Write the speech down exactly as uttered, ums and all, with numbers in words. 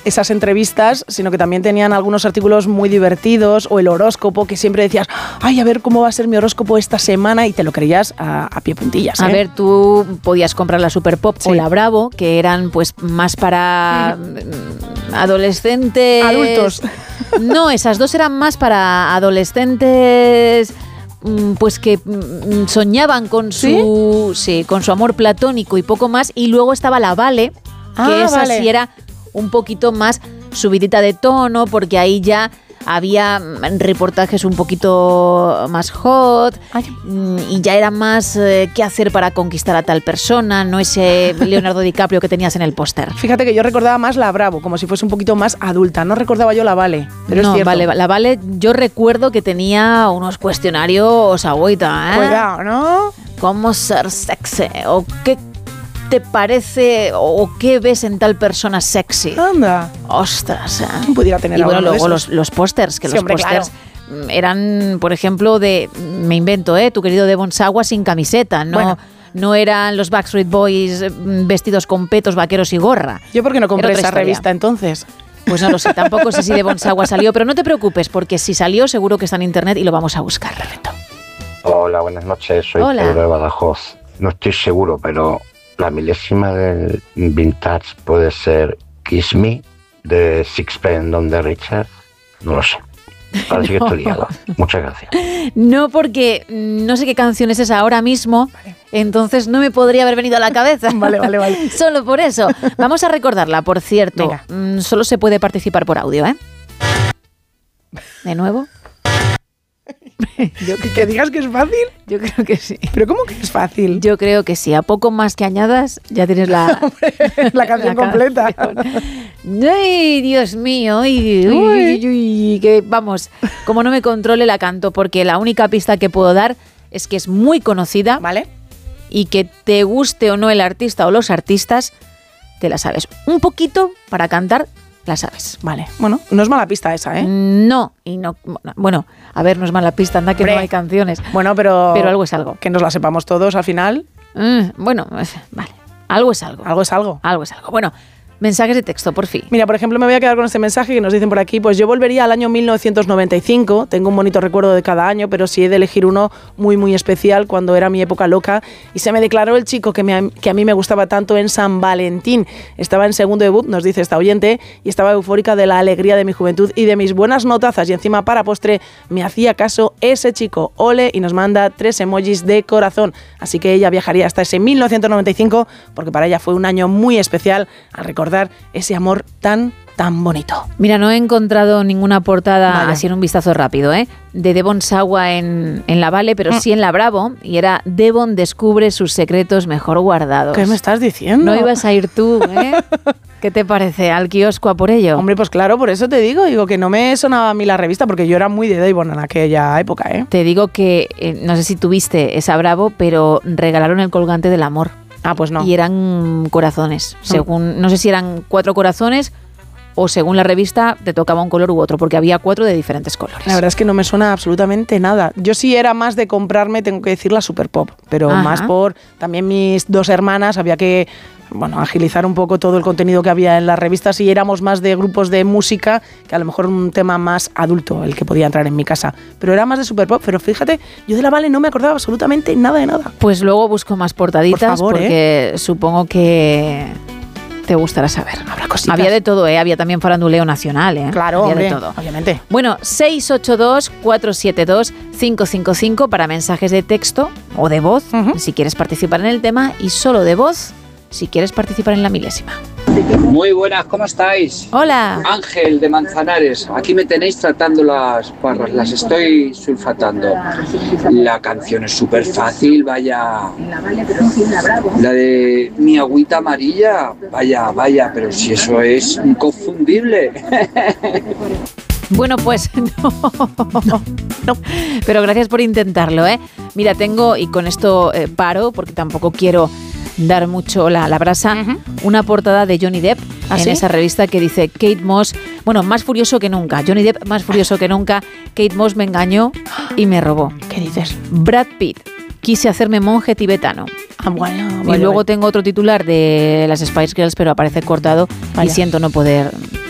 esas entrevistas, sino que también tenían algunos artículos muy divertidos, o el horóscopo, que siempre decías, ay, a ver cómo va a ser mi horóscopo esta semana, y te lo creías a, a pie puntillas, ¿eh? A ver, tú podías comprar la Super Pop Sí. o la Bravo, que eran pues más para mm. adolescentes... Adultos. No, esas dos eran más para adolescentes... pues que soñaban con su ¿Sí? sí, con su amor platónico y poco más, y luego estaba la Vale, ah, que esa vale. sí era un poquito más subidita de tono, porque ahí ya había reportajes un poquito más hot. Ay. Y ya era más eh, qué hacer para conquistar a tal persona, no ese Leonardo DiCaprio que tenías en el póster. Fíjate que yo recordaba más la Bravo, como si fuese un poquito más adulta. No recordaba yo la Vale, pero no, es cierto. Vale, la Vale, yo recuerdo que tenía unos cuestionarios agüita, ¿eh? Cuidado, ¿no? ¿Cómo ser sexy? ¿O qué te parece o qué ves en tal persona sexy? Anda. Ostras, ¿eh? ¿Quién pudiera tener Y bueno, alguno de luego esos? los, los pósters, que Sí, los hombre, pósters eran, por ejemplo, de, me invento, ¿eh? Tu querido Devon Sawa sin camiseta, ¿no? Bueno. No eran los Backstreet Boys eh, vestidos con petos, vaqueros y gorra. ¿Yo por qué no compré Era otra esa historia. revista entonces? Pues no lo sé, tampoco sé si Devon Sawa salió, pero no te preocupes, porque si salió seguro que está en internet y lo vamos a buscar. Perfecto. Hola, buenas noches, soy Hola. Pedro de Badajoz. No estoy seguro, pero la milésima del vintage puede ser Kiss Me, de Sixpence None the Richer. No lo sé. Ahora sí que estoy liado. Muchas gracias. No, porque no sé qué canción es esa ahora mismo, vale. Entonces no me podría haber venido a la cabeza. Vale, vale, vale. Solo por eso. Vamos a recordarla, por cierto. Venga. Solo se puede participar por audio, ¿eh? ¿De nuevo? Yo, que, que digas que es fácil. Yo creo que sí. ¿Pero cómo que es fácil? Yo creo que sí. A poco más que añadas, ya tienes la, la canción la completa. Canción. ¡Ay, Dios mío! ¡Ay, uy, uy, uy! Que vamos, como no me controle, la canto, porque la única pista que puedo dar es que es muy conocida. ¿Vale? Y que te guste o no el artista o los artistas, te la sabes. Un poquito para cantar. La sabes. Vale. Bueno, no es mala pista esa, ¿eh? No, y no. Bueno, a ver, no es mala pista, anda que Bre. no hay canciones. Bueno, pero. Pero algo es algo. Que nos la sepamos todos al final. Mm, bueno, vale. Algo es algo. Algo es algo. Algo es algo. Bueno. Mensajes de texto, por fin. Mira, por ejemplo, me voy a quedar con este mensaje que nos dicen por aquí. Pues yo volvería al año mil novecientos noventa y cinco. Tengo un bonito recuerdo de cada año, pero si he de elegir uno muy, muy especial, cuando era mi época loca y se me declaró el chico que, me, que a mí me gustaba tanto en San Valentín. Estaba en segundo debut, nos dice esta oyente, y estaba eufórica de la alegría de mi juventud y de mis buenas notazas. Y encima, para postre, me hacía caso ese chico. Ole, y nos manda tres emojis de corazón. Así que ella viajaría hasta ese mil novecientos noventa y cinco, porque para ella fue un año muy especial al recordar ese amor tan, tan bonito. Mira, no he encontrado ninguna portada, vale. Así en un vistazo rápido, ¿eh? de Devon Sawa en, en la Vale, pero mm. sí en la Bravo, y era Devon descubre sus secretos mejor guardados. ¿Qué me estás diciendo? No ibas a ir tú, ¿eh? ¿Qué te parece? ¿Al kiosco a por ello? Hombre, pues claro, por eso te digo, digo que no me sonaba a mí la revista, porque yo era muy de Devon en aquella época, ¿eh? Te digo que, eh, no sé si tuviste esa Bravo, pero regalaron el colgante del amor. Ah, pues no. Y eran corazones, según, no sé si eran cuatro corazones o según la revista te tocaba un color u otro, porque había cuatro de diferentes colores. La verdad es que no me suena absolutamente nada. Yo sí era más de comprarme, tengo que decir, la Super Pop, pero Ajá. más por también mis dos hermanas, había que, bueno, agilizar un poco todo el contenido que había en las revistas, y éramos más de grupos de música, que a lo mejor un tema más adulto el que podía entrar en mi casa, pero era más de Super Pop. Pero fíjate, yo de la Vale no me acordaba absolutamente nada de nada. Pues luego busco más portaditas, por favor, porque ¿eh? supongo que te gustará saber. Habrá cositas. Había de todo, ¿eh? Había también faranduleo nacional, ¿eh? Claro, había hombre, de todo. Obviamente. Bueno, seis ocho dos, cuatro siete dos, cinco cinco cinco para mensajes de texto o de voz, uh-huh. si quieres participar en el tema, y solo de voz si quieres participar en la milésima. Muy buenas, ¿cómo estáis? Hola. Ángel de Manzanares. Aquí me tenéis tratando las parras, las estoy sulfatando. La canción es súper fácil, vaya. La de mi agüita amarilla, vaya, vaya, pero si eso es inconfundible. Bueno, pues no. no, no. Pero gracias por intentarlo, ¿eh? Mira, tengo, y con esto eh, paro, porque tampoco quiero dar mucho la, la brasa, uh-huh. una portada de Johnny Depp ¿Ah, en sí? esa revista que dice Kate Moss, bueno, más furioso que nunca, Johnny Depp más furioso que nunca, Kate Moss me engañó y me robó. ¿Qué dices? Brad Pitt, quise hacerme monje tibetano. Ah, bueno, y vale, luego vale. tengo otro titular de las Spice Girls, pero aparece cortado. Vaya. Y siento no poder